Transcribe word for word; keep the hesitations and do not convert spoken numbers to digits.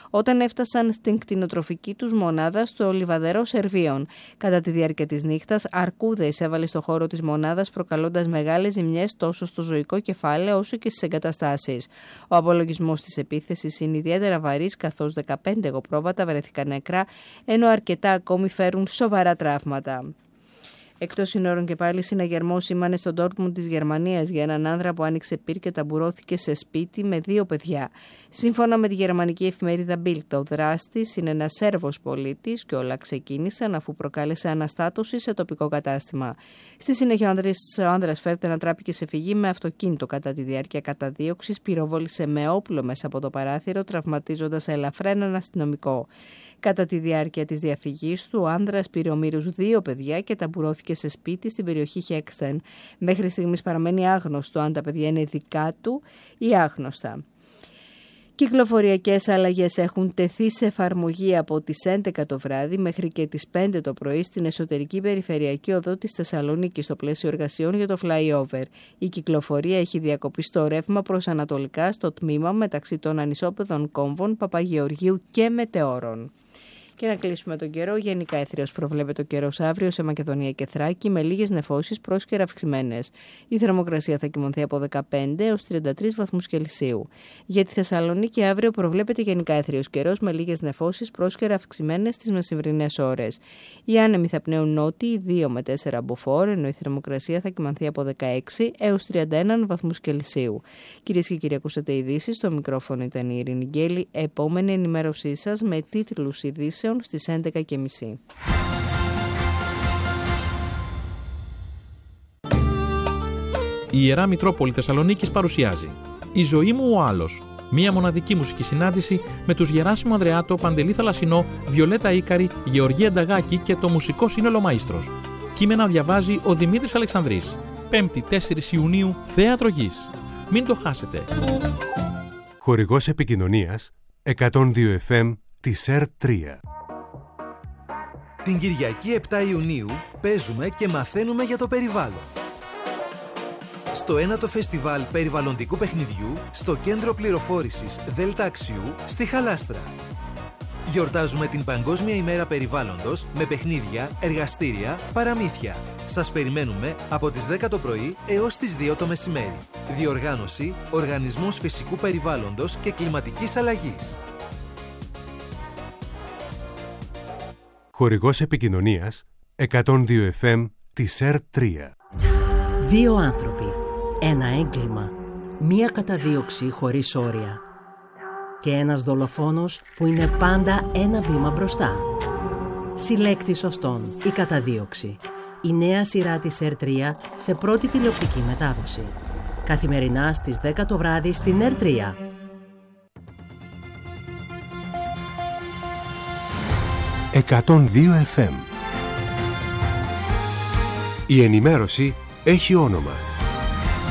όταν έφτασαν στην κτηνοτροφική τους μονάδα στο λιβαδερό Σερβίων. Κατά τη διάρκεια της νύχτας, αρκούδες έβαλε στο χώρο της μονάδας, προκαλώντας μεγάλες ζημιές τόσο στο ζωικό κεφάλαιο όσο και στις εγκαταστάσεις. Ο απολογισμός της επίθεσης είναι ιδιαίτερα βαρύς, καθώς δεκαπέντε εγωπρόβατα βρέθηκαν νεκρά, ενώ αρκετά ακόμη φέρουν σοβαρά τραύματα. Εκτός συνόρων και πάλι, συναγερμός σήμανε στον Ντόρτμουντ της Γερμανίας για έναν άνδρα που άνοιξε πυρ και ταμπουρώθηκε σε σπίτι με δύο παιδιά. Σύμφωνα με τη γερμανική εφημερίδα Bild, ο δράστης είναι ένας Σέρβος πολίτης και όλα ξεκίνησαν αφού προκάλεσε αναστάτωση σε τοπικό κατάστημα. Στη συνέχεια, ο άνδρας φέρεται να τράπηκε σε φυγή με αυτοκίνητο. Κατά τη διάρκεια καταδίωξης, πυροβόλησε με όπλο μέσα από το παράθυρο, τραυματίζοντας ελαφρά έναν αστυνομικό. Κατά τη διάρκεια της διαφυγής του, ο άνδρας πήρε ομήρους δύο παιδιά και ταμπουρώθηκε σε σπίτι στην περιοχή Χέξτεν. Μέχρι στιγμής παραμένει άγνωστο αν τα παιδιά είναι δικά του ή άγνωστα. Κυκλοφοριακές αλλαγές έχουν τεθεί σε εφαρμογή από τις έντεκα το βράδυ μέχρι και τις πέντε το πρωί στην εσωτερική περιφερειακή οδό της Θεσσαλονίκης στο πλαίσιο εργασιών για το flyover. Η κυκλοφορία έχει διακοπεί στο ρεύμα προς ανατολικά στο τμήμα μεταξύ των ανισόπεδων κόμβων Παπαγεωργίου και Μετεώρων. Και να κλείσουμε τον καιρό. Γενικά έθριος προβλέπεται ο καιρός αύριο σε Μακεδονία και Θράκη με λίγες νεφώσεις πρόσκαιρα αυξημένες. Η θερμοκρασία θα κυμανθεί από δεκαπέντε έως τριάντα τρεις βαθμούς Κελσίου. Για τη Θεσσαλονίκη αύριο προβλέπεται γενικά έθριος καιρός με λίγες νεφώσεις πρόσκαιρα αυξημένες στις μεσημβρινές ώρες. Οι άνεμοι θα πνέουν νότιοι δύο με τέσσερα μποφόρ, ενώ η θερμοκρασία θα κυμανθεί από δεκαέξι έως τριάντα ένα βαθμούς Κελσίου. Κυρίες και κύριοι, ακούσατε ειδήσεις. Στο μικρόφωνο ήταν η Ειρήνη Γκέλη. Επόμενη ενημέρωσή σας με τίτλους ειδήσεων στις έντεκα και μισή. Η Ιερά Μητρόπολη Θεσσαλονίκης παρουσιάζει «Η ζωή μου ο άλλος». Μία μοναδική μουσική συνάντηση με τους Γεράσιμο Ανδρεάτο, Παντελή Θαλασσινό, Βιολέτα Ίκαρη, Γεωργία Νταγάκη και το μουσικό σύνολο Μαΐστρος. Κείμενα διαβάζει ο Δημήτρης Αλεξανδρής. Πέμπτη τέσσερις Ιουνίου, Θέατρο Γης. Μην το χάσετε. Χορηγός επικοινωνίας εκατόν δύο εφ εμ της ΕΡ τρία. Την Κυριακή επτά Ιουνίου παίζουμε και μαθαίνουμε για το περιβάλλον. Στο ένατο Φεστιβάλ Περιβαλλοντικού Παιχνιδιού στο Κέντρο Πληροφόρησης Δέλτα Αξιού στη Χαλάστρα. Γιορτάζουμε την Παγκόσμια ημέρα περιβάλλοντος με παιχνίδια, εργαστήρια, παραμύθια. Σας περιμένουμε από τις δέκα το πρωί έως τις δύο το μεσημέρι. Διοργάνωση Οργανισμός Φυσικού Περιβάλλοντος και Κλιματικής Αλλαγής. Χορηγός επικοινωνίας εκατόν δύο εφ εμ της ΕΡ τρία. Δύο άνθρωποι, ένα έγκλημα, μία καταδίωξη χωρίς όρια και ένας δολοφόνος που είναι πάντα ένα βήμα μπροστά. Συλλέκτη σωστών, η καταδίωξη. Η νέα σειρά της ΕΡ τρία σε πρώτη τηλεοπτική μετάδοση. Καθημερινά στις δέκα το βράδυ στην ΕΡ τρία. εκατόν δύο εφ εμ. Η ενημέρωση έχει όνομα.